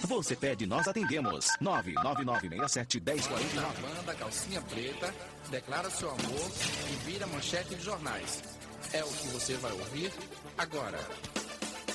Você pede, nós atendemos. 99967-1049. A banda Calcinha Preta declara seu amor e vira manchete de jornais. É o que você vai ouvir agora.